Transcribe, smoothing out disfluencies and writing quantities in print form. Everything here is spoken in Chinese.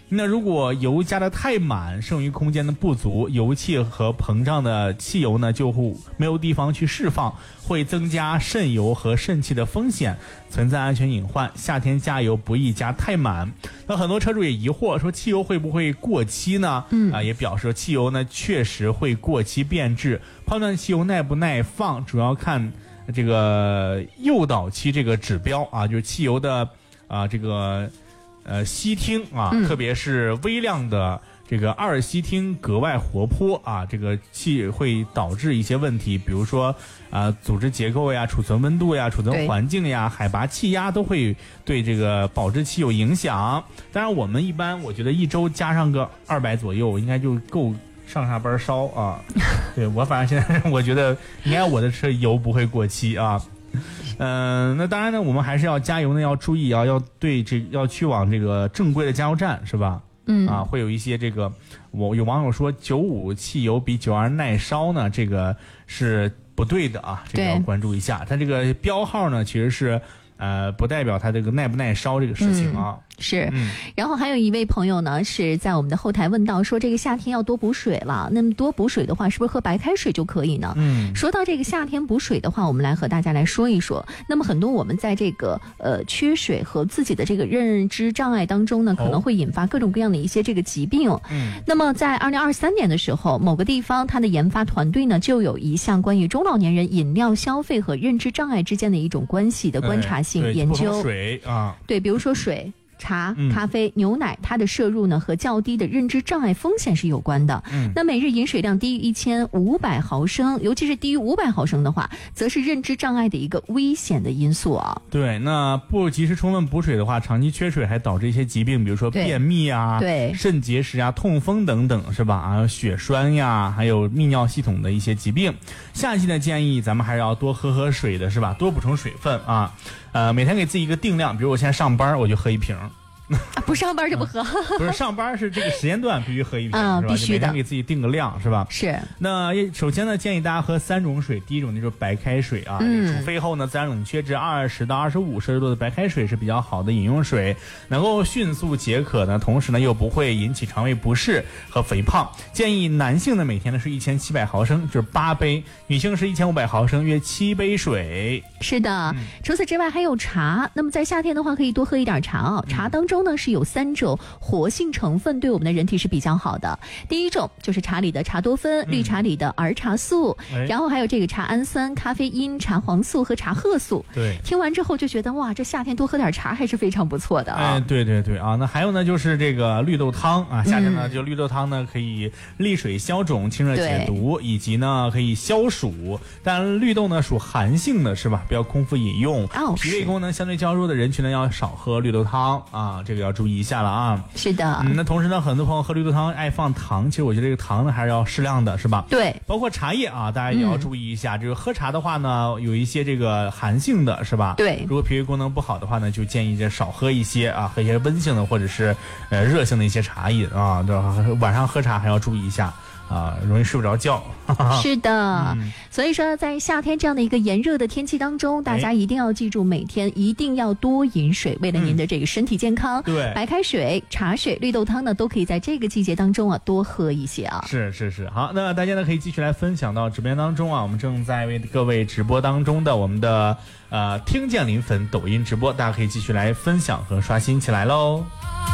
那如果油加的太满，剩余空间的不足，油气和膨胀的汽油呢就会没有地方去释放，会增加渗油和渗气的风险，存在安全隐患。夏天加油不宜加太满。那很多车主也疑惑说汽油会不会过期呢？也表示汽油呢确实会过期变质。判断汽油耐不耐放，主要看这个诱导期这个指标啊，就是汽油的这个烯烃啊，特别是微量的这个二烯烃格外活泼啊，这个气会导致一些问题，比如说组织结构呀、储存温度呀、储存环境呀、海拔、气压都会对这个保质期有影响。当然，我们一般我觉得一周加上个200左右，应该就够上下班烧啊。对，我反正现在我觉得应该我的车油不会过期啊。那当然呢，我们还是要加油呢，要注意啊，要去往这个正规的加油站，是吧？会有一些这个，有网友说95汽油比92耐烧呢，这个是不对的啊，这个要关注一下。它这个标号呢，其实是不代表它这个耐不耐烧这个事情啊。 是，然后还有一位朋友呢是在我们的后台问到说，这个夏天要多补水了，那么多补水的话是不是喝白开水就可以呢？说到这个夏天补水的话，我们来和大家来说一说。那么很多我们在这个缺水和自己的这个认知障碍当中呢，可能会引发各种各样的一些这个疾病。那么在2023年的时候，某个地方它的研发团队呢就有一项关于中老年人饮料消费和认知障碍之间的一种关系的观察性研究。 水啊， 对，比如说水。茶、咖啡、牛奶，它的摄入呢和较低的认知障碍风险是有关的。那每日饮水量低于1500毫升，尤其是低于500毫升的话，则是认知障碍的一个危险的因素啊。 对，那不及时充分补水的话，长期缺水还导致一些疾病，比如说便秘啊、肾结石啊、痛风等等，是吧？血栓呀，还有泌尿系统的一些疾病。夏季的建议咱们还是要多喝水的，是吧？多补充水分啊。每天给自己一个定量，比如我现在上班我就喝1瓶。 不上班就不喝。 不是上班是这个时间段必须喝1瓶，是吧？ 必须的， 每天给自己定个量，是吧？ 是。 那首先呢，建议大家喝3种水，第一种就是白开水啊，煮沸后呢自然冷却至20到25摄氏度的白开水是比较好的饮用水，能够迅速解渴呢，同时呢又不会引起肠胃不适和肥胖。建议男性呢每天呢是1700毫升，就是8杯；女性是1500毫升，约7杯水。 是的，除此之外还有茶。那么在夏天的话，可以多喝一点茶啊。茶当中呢是有3种活性成分，对我们的人体是比较好的。第一种就是茶里的茶多酚，绿茶里的儿茶素，然后还有这个茶氨酸、咖啡因、茶黄素和茶褐素。 对， 听完之后就觉得哇，这夏天多喝点茶还是非常不错的啊。 对啊。那还有呢就是这个绿豆汤啊，夏天呢就绿豆汤呢可以利水消肿、清热解毒，以及呢可以消暑。但绿豆呢属寒性的，是吧？不要空腹饮用。脾胃功能相对较弱的人群呢要少喝绿豆汤啊，这个要注意一下了啊。 是的。 那同时呢，很多朋友喝绿豆汤爱放糖，其实我觉得这个糖呢还是要适量的，是吧？ 对。 包括茶叶啊，大家也要注意一下。这个喝茶的话呢，有一些这个寒性的，是吧？ 对。 如果脾胃功能不好的话呢，就建议这少喝一些啊，喝一些温性的或者是热性的一些茶饮啊。晚上喝茶还要注意一下。容易睡不着觉。 是的，所以说在夏天这样的一个炎热的天气当中，大家一定要记住，每天一定要多饮水，为了您的这个身体健康。 对， 白开水、茶水、绿豆汤呢，都可以在这个季节当中啊多喝一些啊。 是。好，那大家呢可以继续来分享到直播当中啊，我们正在为各位直播当中的我们的听见临粉抖音直播，大家可以继续来分享和刷新起来喽。